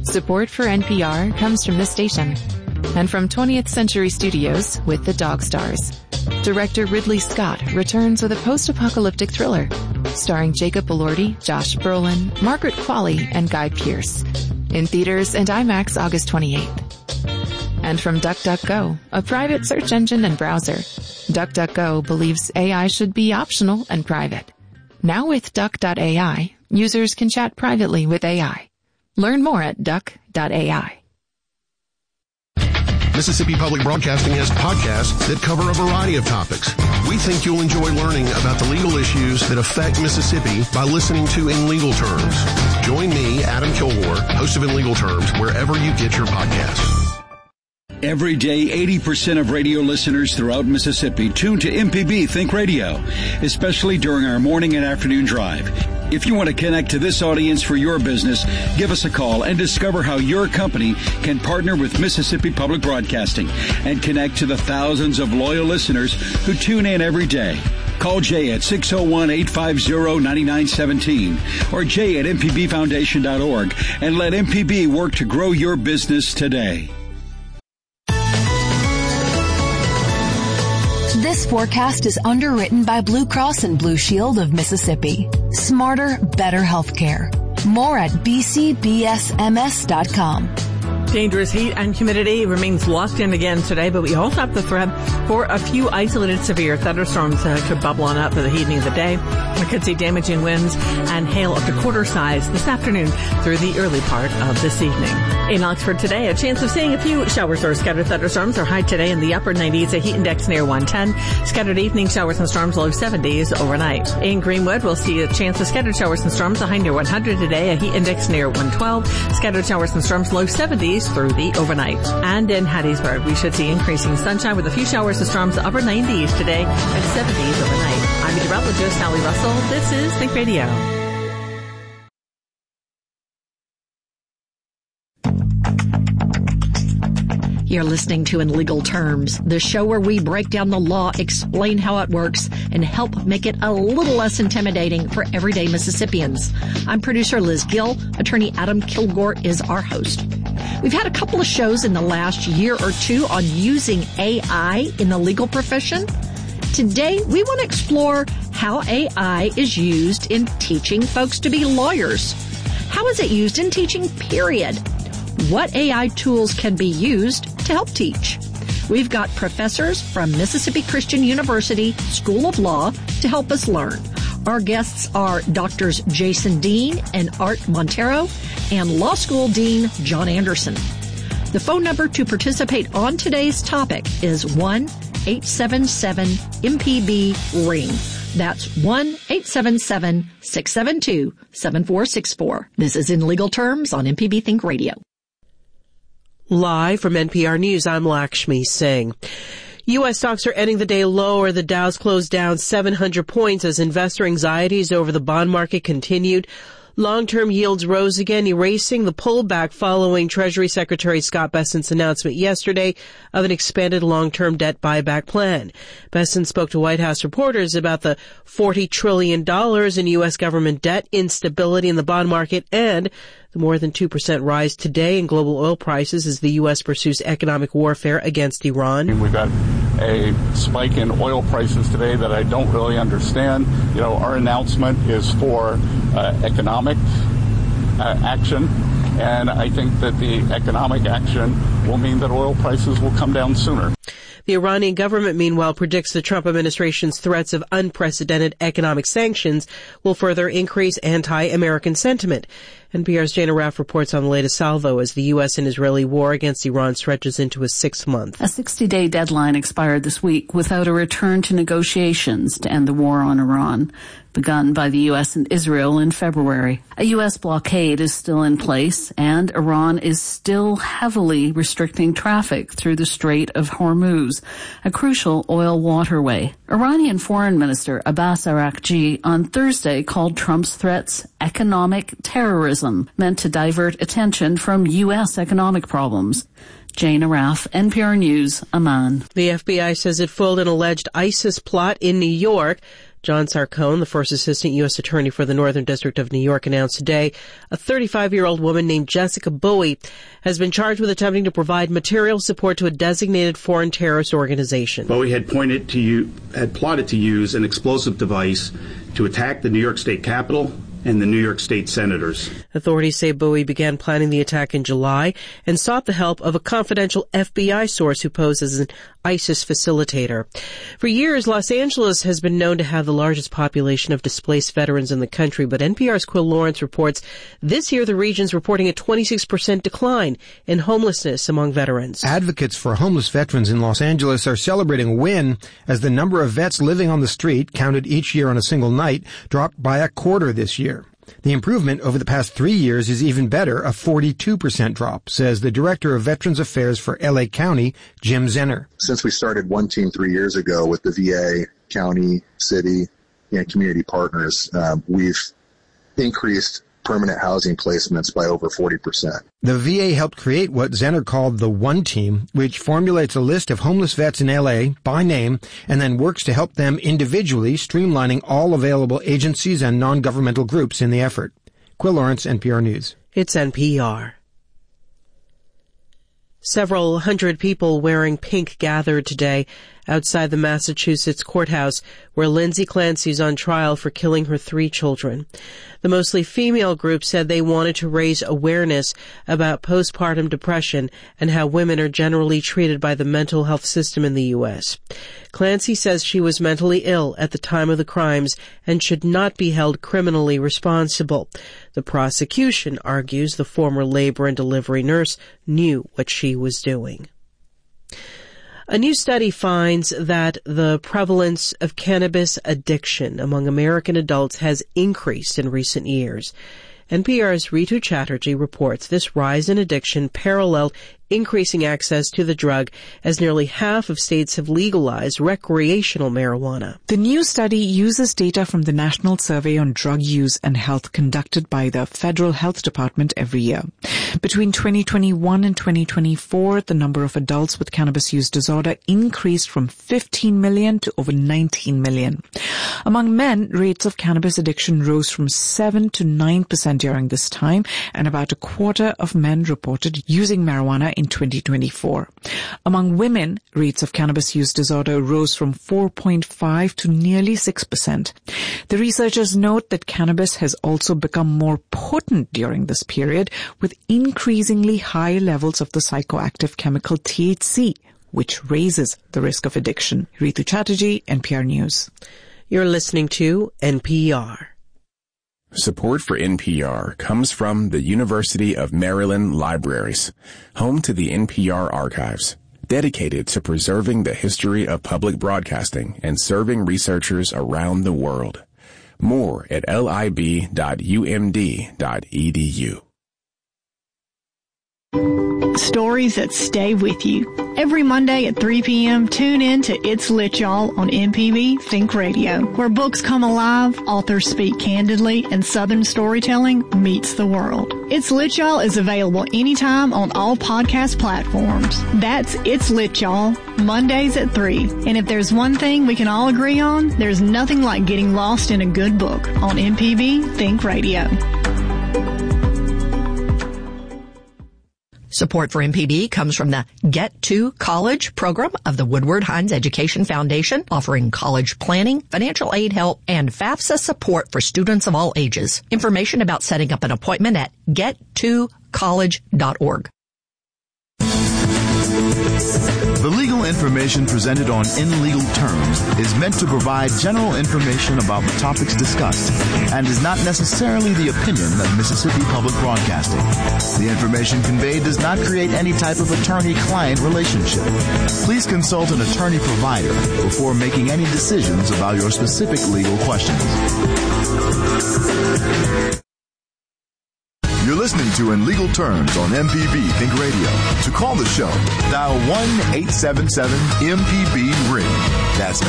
Support for NPR comes from this station and from 20th Century Studios with The Dog Stars. Director Ridley Scott returns with a post-apocalyptic thriller starring Jacob Elordi, Josh Brolin, Margaret Qualley, and Guy Pearce. In theaters and IMAX August 28th. And from DuckDuckGo, a private search engine and browser. DuckDuckGo believes AI should be optional and private. Now with Duck.ai, users can chat privately with AI. Learn more at Duck.ai. Mississippi Public Broadcasting has podcasts that cover a variety of topics. We think you'll enjoy learning about the legal issues that affect Mississippi by listening to In Legal Terms. Join me, Adam Kilgore, host of In Legal Terms, wherever you get your podcasts. Every day, 80% of radio listeners throughout Mississippi tune to MPB Think Radio, especially during our morning and afternoon drive. If you want to connect to this audience for your business, give us a call and discover how your company can partner with Mississippi Public Broadcasting and connect to the thousands of loyal listeners who tune in every day. Call Jay at 601-850-9917 or Jay at mpbfoundation.org and let MPB work to grow your business today. This forecast is underwritten by Blue Cross and Blue Shield of Mississippi. Smarter, better healthcare. More at bcbsms.com. Dangerous heat and humidity remains locked in again today, but we also have the threat for a few isolated severe thunderstorms that could bubble on up at the evening of the day. We could see damaging winds and hail up to quarter size this afternoon through the early part of this evening. In Oxford today, a chance of seeing a few showers or scattered thunderstorms are high today in the upper 90s, a heat index near 110. Scattered evening showers and storms, low 70s overnight. In Greenwood, we'll see a chance of scattered showers and storms, a high near 100 today, a heat index near 112. Scattered showers and storms, low 70s through the overnight. And in Hattiesburg, we should see increasing sunshine with a few showers and storms, upper 90s today and 70s overnight. I'm meteorologist Sally Russell. This is Think Radio. You're listening to In Legal Terms, the show where we break down the law, explain how it works, and help make it a little less intimidating for everyday Mississippians. I'm producer Liz Gill. Attorney Adam Kilgore is our host. We've had a couple of shows in the last year or two on using AI in the legal profession. Today, we want to explore how AI is used in teaching folks to be lawyers. How is it used in teaching, period? What AI tools can be used to help teach? We've got professors from Mississippi Christian University School of Law to help us learn. Our guests are Doctors Jason Dean and Art Montero and Law School Dean John Anderson. The phone number to participate on today's topic is 1-877-MPB-RING. That's 1-877-672-7464. This is In Legal Terms on MPB Think Radio. Live from NPR News, I'm Lakshmi Singh. U.S. stocks are ending the day lower. The Dow's closed down 700 points as investor anxieties over the bond market continued. Long-term yields rose again, erasing the pullback following Treasury Secretary Scott Bessent's announcement yesterday of an expanded long-term debt buyback plan. Bessent spoke to White House reporters about the $40 trillion in U.S. government debt, instability in the bond market, and the more than 2% rise today in global oil prices as the U.S. pursues economic warfare against Iran. We've got a spike in oil prices today that I don't really understand. You know, our announcement is for economic action, and I think that the economic action will mean that oil prices will come down sooner. The Iranian government, meanwhile, predicts the Trump administration's threats of unprecedented economic sanctions will further increase anti-American sentiment. NPR's Jana Raff reports on the latest salvo as the U.S. and Israeli war against Iran stretches into a 6th month. A 60-day deadline expired this week without a return to negotiations to end the war on Iran, begun by the U.S. and Israel in February. A U.S. blockade is still in place, and Iran is still heavily restricting traffic through the Strait of Hormuz, a crucial oil waterway. Iranian Foreign Minister Abbas Araghchi on Thursday called Trump's threats economic terrorism, meant to divert attention from U.S. economic problems. Jana Raff, NPR News, Amman. The FBI says it foiled an alleged ISIS plot in New York John Sarcone, the first assistant U.S. attorney for the Northern District of New York, announced today a 35-year-old woman named Jessica Bowie has been charged with attempting to provide material support to a designated foreign terrorist organization. Bowie had plotted to use an explosive device to attack the New York State Capitol and the New York State senators. Authorities say Bowie began planning the attack in July and sought the help of a confidential FBI source who posed as an ISIS facilitator. For years, Los Angeles has been known to have the largest population of displaced veterans in the country, but NPR's Quill Lawrence reports this year the region's reporting a 26% decline in homelessness among veterans. Advocates for homeless veterans in Los Angeles are celebrating a win as the number of vets living on the street, counted each year on a single night, dropped by a quarter this year. The improvement over the past 3 years is even better, a 42% drop, says the Director of Veterans Affairs for L.A. County, Jim Zenner. Since we started One Team 3 years ago with the VA, county, city, and community partners, we've increased permanent housing placements by over 40%. The VA helped create what Zenner called the One Team, which formulates a list of homeless vets in L.A. by name and then works to help them individually, streamlining all available agencies and non-governmental groups in the effort. Quill Lawrence, NPR News. It's NPR. Several hundred people wearing pink gathered today outside the Massachusetts courthouse where Lindsay Clancy's on trial for killing her 3 children. The mostly female group said they wanted to raise awareness about postpartum depression and how women are generally treated by the mental health system in the U.S. Clancy says she was mentally ill at the time of the crimes and should not be held criminally responsible. The prosecution argues the former labor and delivery nurse knew what she was doing. A new study finds that the prevalence of cannabis addiction among American adults has increased in recent years. NPR's Ritu Chatterjee reports this rise in addiction paralleled increasing access to the drug as nearly half of states have legalized recreational marijuana. The new study uses data from the National Survey on Drug Use and Health conducted by the Federal Health Department every year. Between 2021 and 2024, the number of adults with cannabis use disorder increased from 15 million to over 19 million. Among men, rates of cannabis addiction rose from 7 to 9% during this time, and about a quarter of men reported using marijuana in 2024. Among women, rates of cannabis use disorder rose from 4.5 to nearly 6%. The researchers note that cannabis has also become more potent during this period, with increasingly high levels of the psychoactive chemical THC, which raises the risk of addiction. Ritu Chatterjee, NPR News. You're listening to NPR. Support for NPR comes from the University of Maryland Libraries, home to the NPR archives, dedicated to preserving the history of public broadcasting and serving researchers around the world. More at lib.umd.edu. Stories that stay with you. Every Monday at 3 p.m., tune in to It's Lit Y'all on MPB Think Radio, where books come alive, authors speak candidly, and Southern storytelling meets the world. It's Lit Y'all is available anytime on all podcast platforms. That's It's Lit Y'all, Mondays at 3. And if there's one thing we can all agree on, there's nothing like getting lost in a good book on MPB Think Radio. Support for MPB comes from the Get to College program of the Woodward Hines Education Foundation, offering college planning, financial aid help, and FAFSA support for students of all ages. Information about setting up an appointment at gettocollege.org. The legal information presented on In Legal Terms is meant to provide general information about the topics discussed and is not necessarily the opinion of Mississippi Public Broadcasting. The information conveyed does not create any type of attorney-client relationship. Please consult an attorney-provider before making any decisions about your specific legal questions. You're listening to In Legal Terms on MPB Think Radio. To call the show, dial 1-877-MPB-RING. That's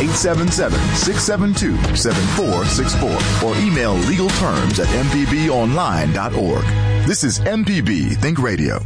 877-672-7464. Or email legalterms@mpbonline.org. This is MPB Think Radio.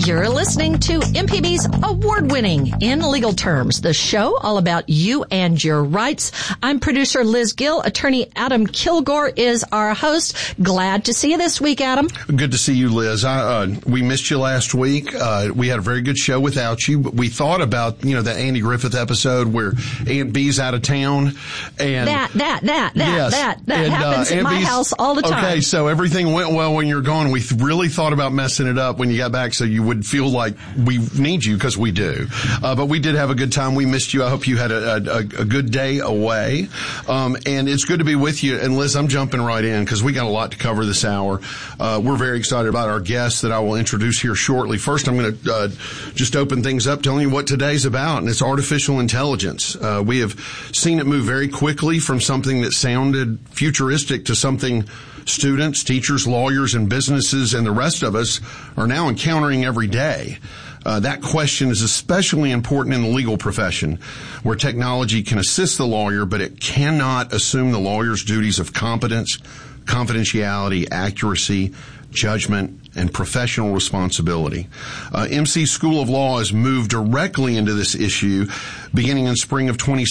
You're listening to MPB's award-winning In Legal Terms, the show all about you and your rights. I'm producer Liz Gill. Attorney Adam Kilgore is our host. Glad to see you this week, Adam. Good to see you, Liz. We missed you last week. We had a very good show without you. But we thought about, the Andy Griffith episode where Aunt Bee's out of town. And that happens in my house all the time. Okay, so everything went well when you're gone. We really thought about messing it up when you got back so you would feel like we need you, because we do. But we did have a good time. We missed you. I hope you had a good day away. And it's good to be with you. And Liz, I'm jumping right in because we got a lot to cover this hour. We're very excited about our guests that I will introduce here shortly. First, I'm going to just open things up telling you what today's about, and it's artificial intelligence. We have seen it move very quickly from something that sounded futuristic to something students, teachers, lawyers, and businesses and the rest of us are now encountering every day. That question is especially important in the legal profession, where technology can assist the lawyer, but it cannot assume the lawyer's duties of competence, confidentiality, accuracy, judgment, and professional responsibility. MC School of Law has moved directly into this issue beginning in spring of